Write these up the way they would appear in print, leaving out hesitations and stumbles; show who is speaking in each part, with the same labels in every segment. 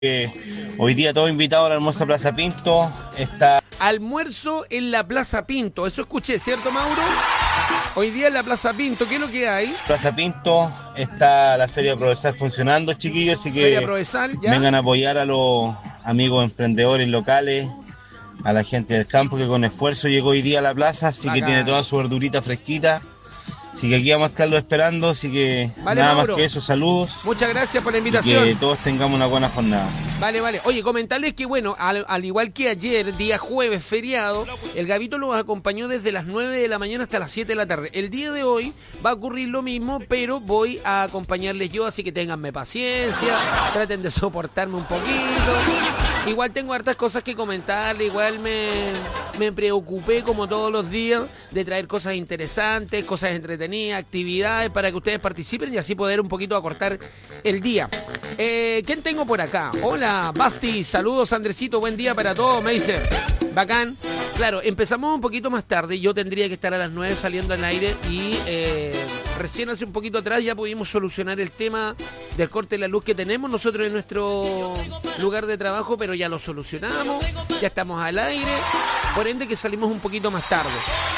Speaker 1: Hoy día todo invitado al almuerzo a Plaza Pinto. Está
Speaker 2: Almuerzo en la Plaza Pinto, eso escuché, ¿cierto, Mauro? Hoy día en la Plaza Pinto, ¿qué es lo que hay?
Speaker 1: Plaza Pinto, está la Feria Provenzal funcionando, chiquillos, así que
Speaker 2: Feria Provenzal, ¿ya?
Speaker 1: vengan a apoyar a los amigos emprendedores locales, a la gente del campo que con esfuerzo llegó hoy día a la plaza, así que
Speaker 2: Bacán.
Speaker 1: tiene toda su verdurita fresquita. Así que aquí vamos a estarlo esperando, así que
Speaker 2: Vale,
Speaker 1: nada
Speaker 2: Mauro.
Speaker 1: más que eso, saludos.
Speaker 2: Muchas gracias por la
Speaker 1: Y
Speaker 2: invitación.
Speaker 1: que todos tengamos una buena jornada.
Speaker 2: Vale. Oye, comentarles que, bueno, al igual que ayer, día jueves, feriado, el Gabito los acompañó desde las 9 de la mañana hasta las 7 de la tarde. El día de hoy va a ocurrir lo mismo, pero voy a acompañarles yo, así que ténganme paciencia, traten de soportarme un poquito. Igual tengo hartas cosas que comentarle, igual me preocupé como todos los días de traer cosas interesantes, cosas entretenidas, actividades para que ustedes participen y así poder un poquito acortar el día. ¿Quién tengo por acá? Hola, Basti, saludos Andresito, buen día para todos, me dice. Bacán. Claro, empezamos un poquito más tarde, yo tendría que estar a las 9 saliendo al aire y recién hace un poquito atrás ya pudimos solucionar el tema del corte de la luz que tenemos nosotros en nuestro lugar de trabajo, pero ya lo solucionamos, ya estamos al aire, por ende que salimos un poquito más tarde.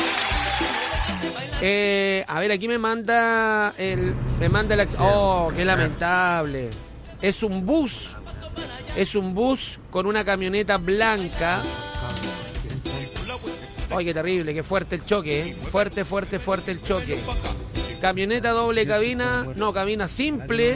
Speaker 2: A ver, aquí me manda el... Oh, qué lamentable. Es un bus con una camioneta blanca. Ay, qué terrible, qué fuerte el choque, ¿eh? Fuerte el choque. Camioneta doble cabina, no, cabina simple.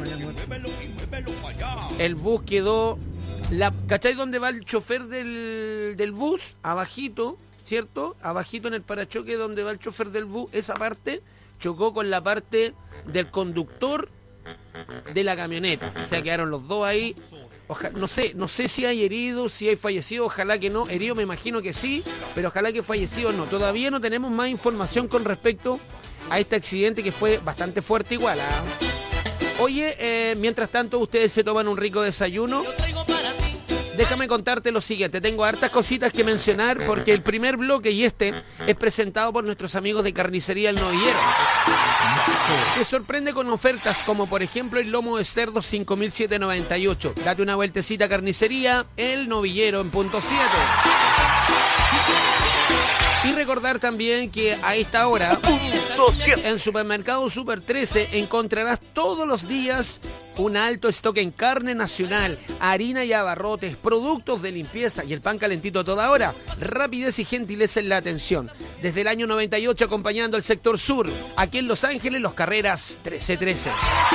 Speaker 2: El bus quedó... ¿Cachai dónde va el chofer del bus? Abajito, ¿cierto? Abajito en el parachoque donde va el chofer del bus, esa parte chocó con la parte del conductor de la camioneta. O sea, quedaron los dos ahí. No sé si hay heridos, si hay fallecidos, ojalá que no. Herido me imagino que sí, pero ojalá que fallecidos no. Todavía no tenemos más información con respecto a este accidente que fue bastante fuerte igual, ¿eh? Oye, mientras tanto ustedes se toman un rico desayuno. Déjame contarte lo siguiente, tengo hartas cositas que mencionar porque el primer bloque y este es presentado por nuestros amigos de Carnicería El Novillero. Te sorprende con ofertas como por ejemplo el lomo de cerdo 5.798. Date una vueltecita a Carnicería El Novillero en punto 7. Y recordar también que a esta hora en Supermercado Super 13 encontrarás todos los días un alto stock en carne nacional, harina y abarrotes, productos de limpieza y el pan calentito a toda hora. Rapidez y gentileza en la atención. Desde el año 98 acompañando al sector sur, aquí en Los Ángeles, Los Carreras 1313.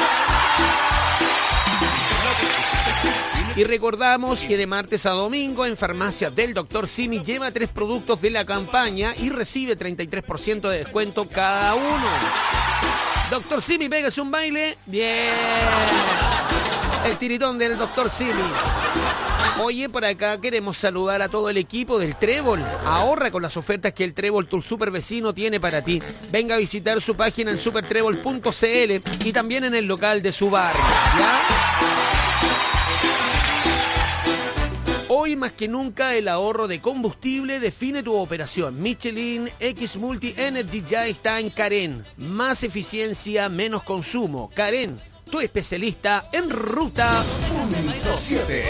Speaker 2: Y recordamos que de martes a domingo en Farmacias del Dr. Simi lleva 3 productos de la campaña y recibe 33% de descuento cada uno. Dr. Simi, pégase un baile. Bien. El tiritón del Dr. Simi. Oye, por acá queremos saludar a todo el equipo del Trébol. Ahorra con las ofertas que el Trébol, tu super vecino, tiene para ti. Venga a visitar su página en supertrébol.cl y también en el local de su barrio. ¿Ya? Hoy más que nunca el ahorro de combustible define tu operación. Michelin X Multi Energy ya está en Carén. Más eficiencia, menos consumo. Carén, tu especialista en ruta 7.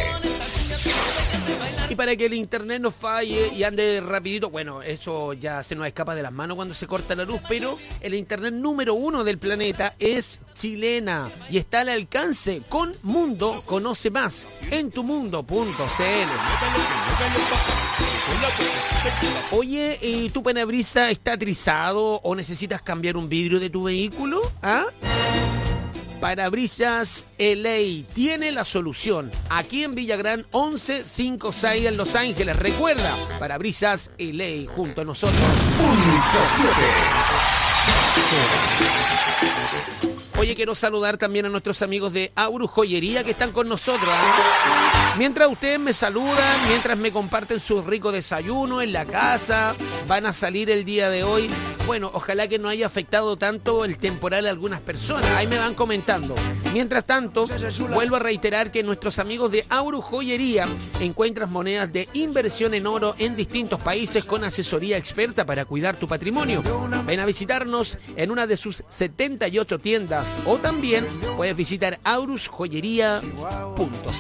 Speaker 2: Y para que el internet no falle y ande rapidito, bueno, eso ya se nos escapa de las manos cuando se corta la luz, pero el internet número 1 del planeta es chilena y está al alcance con Mundo. Conoce más en tumundo.cl. Oye, ¿y tu parabrisa está trizado o necesitas cambiar un vidrio de tu vehículo? ¿Ah? Parabrisas LA tiene la solución. Aquí en Villagrán 1156 en Los Ángeles. Recuerda, Parabrisas LA junto a nosotros. Oye, quiero saludar también a nuestros amigos de Aurus Joyería que están con nosotros, ¿eh? Mientras ustedes me saludan, mientras me comparten su rico desayuno en la casa, van a salir el día de hoy. Bueno, ojalá que no haya afectado tanto el temporal a algunas personas. Ahí me van comentando. Mientras tanto, vuelvo a reiterar que nuestros amigos de Aurus Joyería encuentran monedas de inversión en oro en distintos países con asesoría experta para cuidar tu patrimonio. Ven a visitarnos en una de sus 78 tiendas o también puedes visitar aurusjoyería.cl.